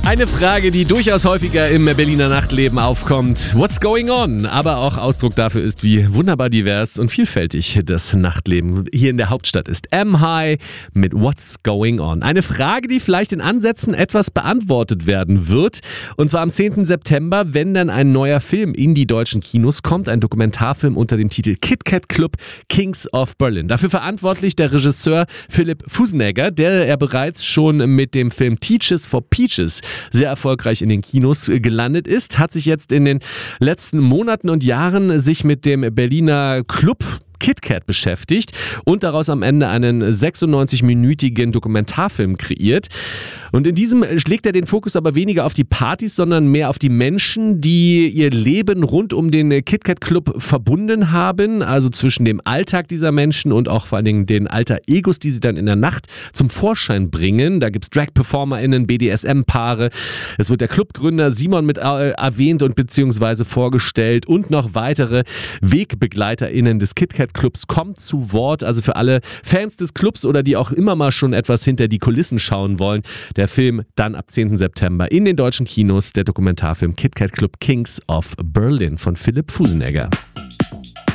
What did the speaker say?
Eine Frage, die durchaus häufiger im Berliner Nachtleben aufkommt. What's going on? Aber auch Ausdruck dafür ist, wie wunderbar divers und vielfältig das Nachtleben hier in der Hauptstadt ist. M-High mit What's going on? Eine Frage, die vielleicht in Ansätzen etwas beantwortet werden wird. Und zwar am 10. September, wenn dann ein neuer Film in die deutschen Kinos kommt. Ein Dokumentarfilm unter dem Titel Kit Kat Club Kings of Berlin. Dafür verantwortlich der Regisseur Philipp Fusenegger, der bereits schon mit dem Film Teaches for Peaches sehr erfolgreich in den Kinos gelandet ist, hat sich jetzt in den letzten Monaten und Jahren sich mit dem Berliner Club Kit Kat beschäftigt und daraus am Ende einen 96-minütigen Dokumentarfilm kreiert. Und in diesem legt er den Fokus aber weniger auf die Partys, sondern mehr auf die Menschen, die ihr Leben rund um den Kit Kat Club verbunden haben, also zwischen dem Alltag dieser Menschen und auch vor allen Dingen den Alter-Egos, die sie dann in der Nacht zum Vorschein bringen. Da gibt es Drag-PerformerInnen, BDSM-Paare, es wird der Clubgründer Simon mit erwähnt und beziehungsweise vorgestellt und noch weitere WegbegleiterInnen des Kit Kat Clubs kommt zu Wort, also für alle Fans des Clubs oder die auch immer mal schon etwas hinter die Kulissen schauen wollen. Der Film dann ab 10. September in den deutschen Kinos, der Dokumentarfilm Kit Kat Club Kings of Berlin von Philipp Fusenegger.